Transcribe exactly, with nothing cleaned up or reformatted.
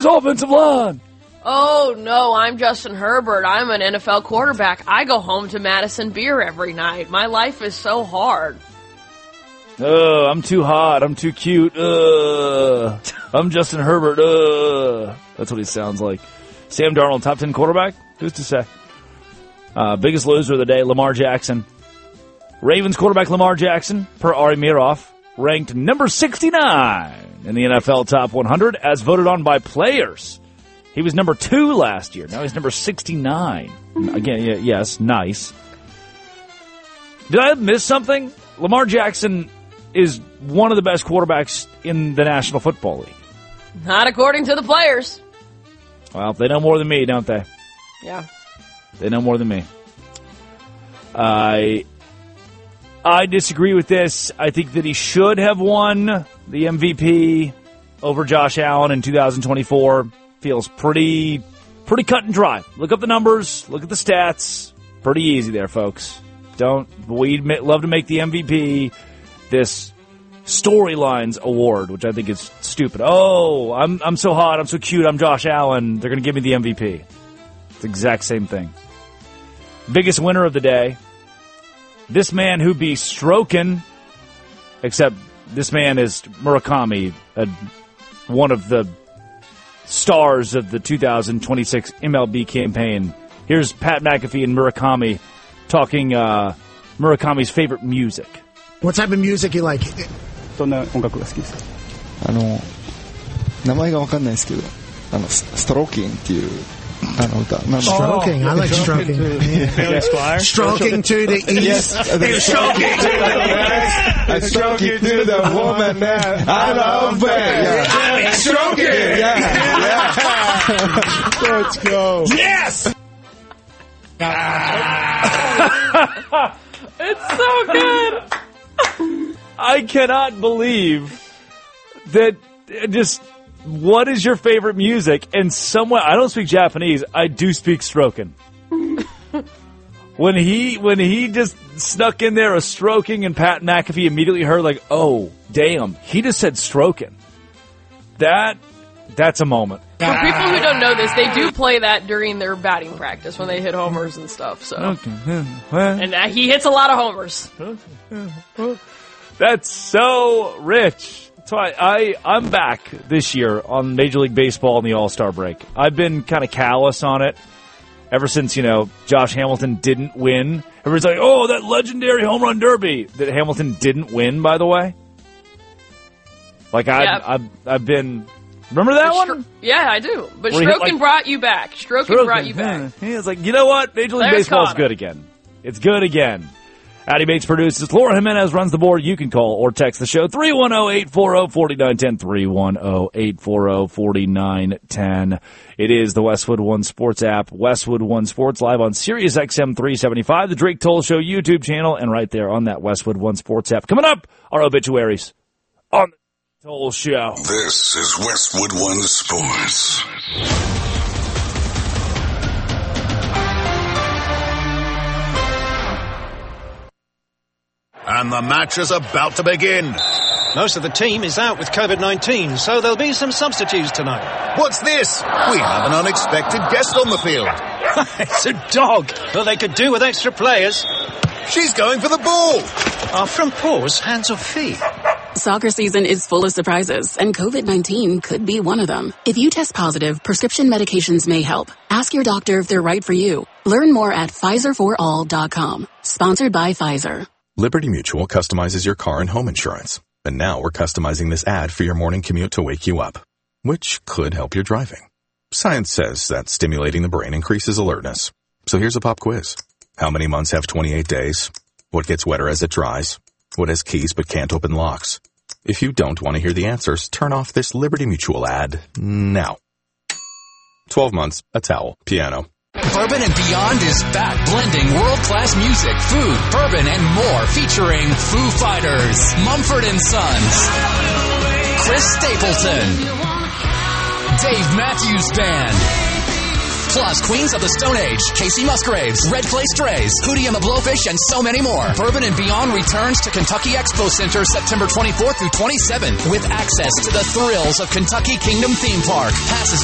offensive line. Oh, no, I'm Justin Herbert. I'm an N F L quarterback. I go home to Madison Beer every night. My life is so hard. Oh, I'm too hot. I'm too cute. Uh, I'm Justin Herbert. Uh. That's what he sounds like. Sam Darnold, top ten quarterback? Who's to say? Uh, biggest loser of the day, Lamar Jackson. Ravens quarterback Lamar Jackson, per Ari Miroff, ranked number sixty-nine in the N F L top one hundred as voted on by players. He was number two last year. Now he's number sixty-nine. Again, yes, nice. Did I miss something? Lamar Jackson is one of the best quarterbacks in the National Football League. Not according to the players. Well, they know more than me, don't they? Yeah. They know more than me. I I disagree with this. I think that he should have won the M V P over Josh Allen in two thousand twenty-four. Feels pretty pretty cut and dry. Look up the numbers. Look at the stats. Pretty easy there, folks. Don't we'd love to make the M V P this storylines award, which I think is stupid. Oh, I'm I'm so hot. I'm so cute. I'm Josh Allen. They're going to give me the M V P. It's the exact same thing. Biggest winner of the day. This man who be stroking, except this man is Murakami, a, one of the stars of the two thousand twenty-six M L B campaign. Here's Pat McAfee and Murakami talking uh, Murakami's favorite music. What type of music you like? どんな音楽が好きですか？ あの名前がわかんないですけど、あのストローキンっていうあの歌。 Stroking, I like stroking. Stroking to the east. Stroking to the west. I stroke you to the woman that I love. I'm stroking. Yeah, yeah. Let's go. Yes. It's so good. I cannot believe that just what is your favorite music? And someone, I don't speak Japanese, I do speak stroking. when he when he just snuck in there a stroking and Pat McAfee immediately heard like, oh, damn, he just said stroking. That that's a moment. For people who don't know this, they do play that during their batting practice when they hit homers and stuff. So, okay. And uh, he hits a lot of homers. That's so rich. That's why I, I'm back this year on Major League Baseball and the All-Star break. I've been kind of callous on it ever since, you know, Josh Hamilton didn't win. Everybody's like, oh, that legendary home run derby that Hamilton didn't win, by the way. Like, I've, Yeah. I've, I've been... Remember that Stro- one? Yeah, I do. But Where he hit, stroking like- brought you back. Stroking, Stroking, brought you back. Yeah. He was like, you know what? Major League Players Baseball is caught good again. It's good again. Addy Bates produces. Laura Jimenez runs the board. You can call or text the show. three one zero, eight four zero, four nine one zero. three one zero, eight four zero, four nine one zero. It is the Westwood One Sports app. Westwood One Sports live on Sirius X M three seventy-five, the Drake Toll Show YouTube channel, and right there on that Westwood One Sports app. Coming up, our obituaries on the Toll Show. This is Westwood One Sports. And the match is about to begin. Most of the team is out with COVID nineteen, so there'll be some substitutes tonight. What's this? We have an unexpected guest on the field. It's a dog. Well, they could do with extra players. She's going for the ball. Are from paws, hands or feet? Soccer season is full of surprises, and COVID nineteen could be one of them. If you test positive, prescription medications may help. Ask your doctor if they're right for you. Learn more at Pfizer for all dot com. Sponsored by Pfizer. Liberty Mutual customizes your car and home insurance. And now we're customizing this ad for your morning commute to wake you up, which could help your driving. Science says that stimulating the brain increases alertness. So here's a pop quiz. How many months have twenty-eight days? What gets wetter as it dries? What has keys but can't open locks? If you don't want to hear the answers, turn off this Liberty Mutual ad now. twelve months, a towel, piano. Bourbon and Beyond is back, blending world-class music, food, bourbon, and more, featuring Foo Fighters, Mumford and Sons, Chris Stapleton, Dave Matthews Band, plus Queens of the Stone Age, Casey Musgraves, Red Clay Strays, Hootie and the Blowfish, and so many more. Bourbon and Beyond returns to Kentucky Expo Center September twenty-fourth through twenty-seventh with access to the thrills of Kentucky Kingdom Theme Park. Passes